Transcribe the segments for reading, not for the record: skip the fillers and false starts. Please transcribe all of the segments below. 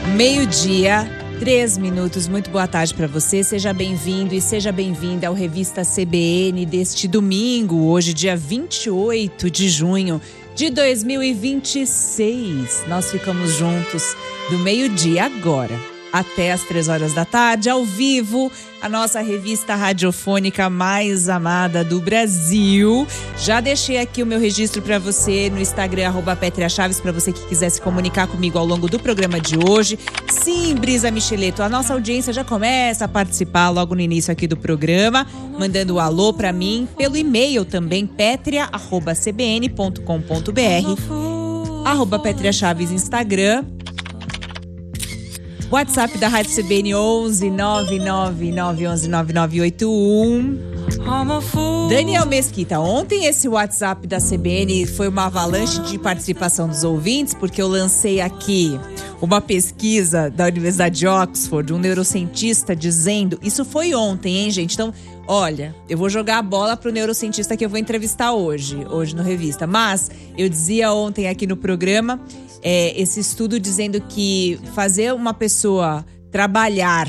Meio-dia, 3 minutos. Muito boa tarde para você. Seja bem-vindo e seja bem-vinda ao Revista CBN deste domingo, hoje, dia 28 de junho de 2026. Nós ficamos juntos do meio-dia agora até as 3 horas da tarde, ao vivo, a nossa revista radiofônica mais amada do Brasil. Já deixei aqui o meu registro para você no Instagram, @PetriaChaves, para você que quiser se comunicar comigo ao longo do programa de hoje. Sim, Brisa Micheleto, a nossa audiência já começa a participar logo no início aqui do programa, mandando um alô para mim pelo e-mail também, petria@cbn.com.br, @PetriaChaves Instagram. WhatsApp da Rádio CBN 11 99911 9981. Daniel Mesquita, ontem esse WhatsApp da CBN foi uma avalanche de participação dos ouvintes, porque eu lancei aqui uma pesquisa da Universidade de Oxford, um neurocientista dizendo, isso foi ontem, hein, gente? Então, olha, eu vou jogar a bola pro neurocientista que eu vou entrevistar hoje no Revista. Mas eu dizia ontem aqui no programa, esse estudo dizendo que fazer uma pessoa trabalhar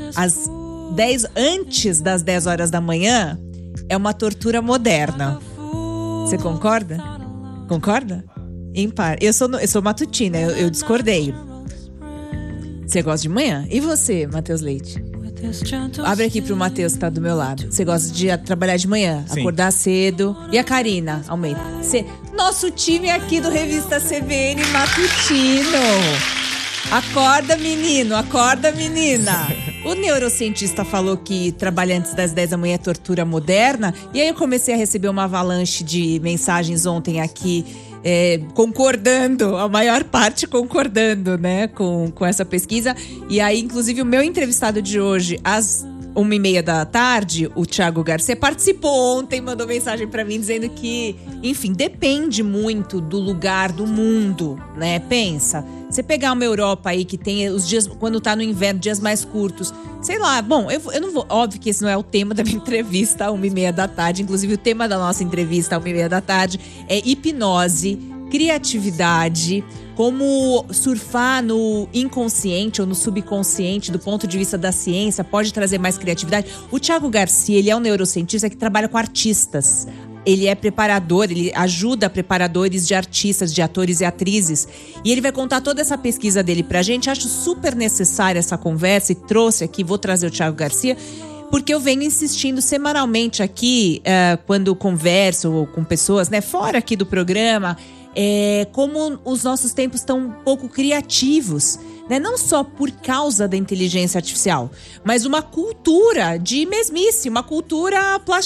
antes das 10 horas da manhã é uma tortura moderna. Você concorda? Concorda? Impar. Eu sou matutina, eu discordei. Você gosta de manhã? E você, Matheus Leite? Abre aqui pro Matheus que tá do meu lado. Você gosta de trabalhar de manhã? Sim. Acordar cedo? E a Karina Almeida? Nosso time aqui do Revista CBN matutino. Acorda, menino, acorda, menina. O neurocientista falou que trabalhar antes das 10 da manhã é tortura moderna. E aí eu comecei a receber uma avalanche de mensagens ontem aqui, concordando, a maior parte concordando, né, com essa pesquisa. E aí, inclusive, o meu entrevistado de hoje, às 1h30 da tarde, o Thiago Garcia, participou ontem, mandou mensagem pra mim dizendo que, enfim, depende muito do lugar do mundo, né? Pensa, você pegar uma Europa aí que tem os dias, quando tá no inverno, dias mais curtos, sei lá, bom, eu não vou, óbvio que esse não é o tema da minha entrevista às 1h30 da tarde, inclusive o tema da nossa entrevista às 1h30 da tarde é hipnose, criatividade, como surfar no inconsciente ou no subconsciente do ponto de vista da ciência pode trazer mais criatividade. O Thiago Garcia, ele é um neurocientista que trabalha com artistas. Ele é preparador, ele ajuda preparadores de artistas, de atores e atrizes. E ele vai contar toda essa pesquisa dele pra gente. Acho super necessária essa conversa e trouxe aqui, vou trazer o Thiago Garcia, porque eu venho insistindo semanalmente aqui, quando converso com pessoas, né, fora aqui do programa, como os nossos tempos estão um pouco criativos, né? Não só por causa da inteligência artificial, mas uma cultura de mesmice, uma cultura